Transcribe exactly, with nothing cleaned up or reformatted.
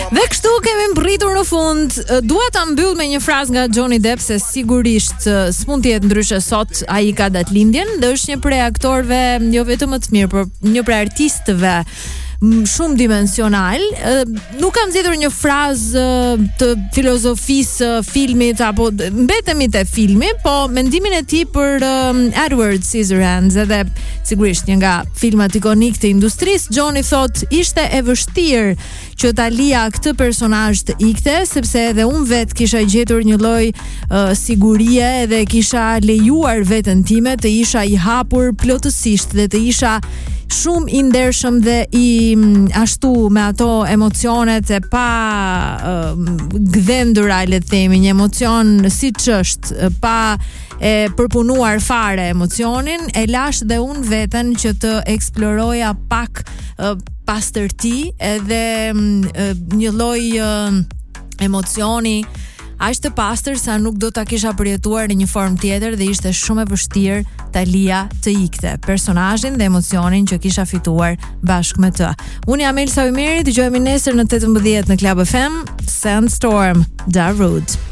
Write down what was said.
Dhe kështu kemi mbritur në fund. Dua ta mbyll me një frazë nga Johnny Depp se sigurisht s'mund të jetë ndryshe sot, ai ka datëlindjen dhe është një prej aktorëve jo vetëm më të mirë, por një prej artistëve shumë dimensional. Nuk kam zgjedhur një frazë të filozofisë filmit apo mbetemi te filmi, po mendimin e tij për um, Edward Scissorhands, edhe sigurisht një nga filmat ikonik të industrisë. Johnny thot ishte e vështirë që ta lija këtë personazh të ikte, sepse edhe unë vet kisha gjetur një lloj uh, sigurie dhe kisha lejuar veten time të isha i hapur plotësisht dhe të isha shumë i ndershëm dhe i ashtu me ato emocionet e pa uh, gdhendura, le të themi, një emocion siç është, pa e përpunuar fare emocionin, e lash dhe unë veten që të eksploroja pak uh, pastërti edhe uh, një lloj uh, emocioni aq të pastër sa nuk do ta kisha përjetuar në një formë tjetër dhe ishte shumë e vështirë ta lija të ikte personazhin dhe emocionin që kisha fituar bashkë me të. Unë jam Elsa Ymiri, dëgjojmë nesër në tetëmbëdhjetë në Club F M. Sandstorm, Darude.